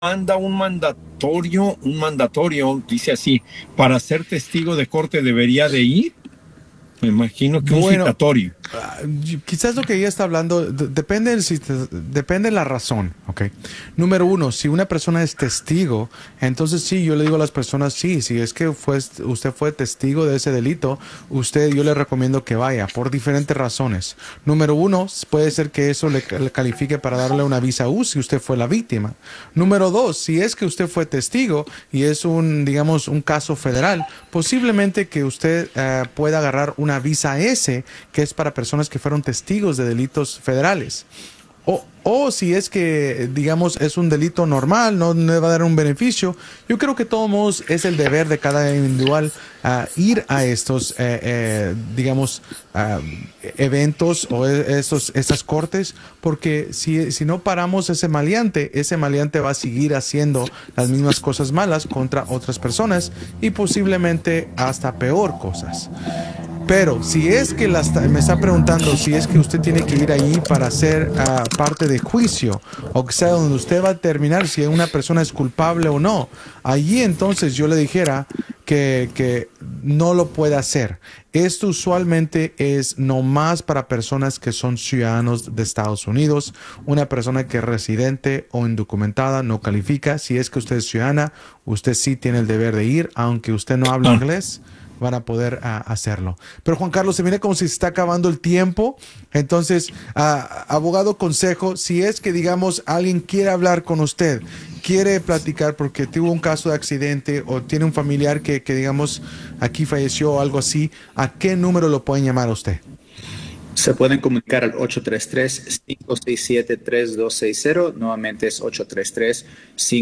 manda un mandatorio, dice así, para ser testigo de corte debería de ir. Me imagino que un Bueno, citatorio. quizás lo que ella está hablando depende depende de la razón, ¿ok? Número uno, si una persona es testigo, entonces sí, yo le digo a las personas, sí, si es que usted fue testigo de ese delito, yo le recomiendo que vaya por diferentes razones. Número uno, puede ser que eso le califique para darle una visa U si usted fue la víctima. Número dos, si es que usted fue testigo y es digamos, un caso federal, posiblemente que usted pueda agarrar una visa S, que es para personas que fueron testigos de delitos federales. O si es que, digamos, es un delito normal, no le va a dar un beneficio, yo creo que de todos modos es el deber de cada individual ir a estos, digamos, eventos o esas cortes, porque si no paramos ese maleante va a seguir haciendo las mismas cosas malas contra otras personas y posiblemente hasta peor cosas. Pero si es que me está preguntando si es que usted tiene que ir ahí para ser parte de juicio, o que sea donde usted va a determinar si una persona es culpable o no, allí entonces yo le dijera que no lo puede hacer. Esto usualmente es nomás para personas que son ciudadanos de Estados Unidos. Una persona que es residente o indocumentada no califica. Si es que usted es ciudadana, usted sí tiene el deber de ir, aunque usted no hable Ah, inglés van a poder hacerlo. Pero Juan Carlos, se viene como si se está acabando el tiempo. Entonces, abogado consejo, si es que, digamos, alguien quiere hablar con usted, quiere platicar porque tuvo un caso de accidente o tiene un familiar digamos, aquí falleció o algo así, ¿a qué número lo pueden llamar a usted? Se pueden comunicar al 833-567-3260. Nuevamente es 833-567-3260.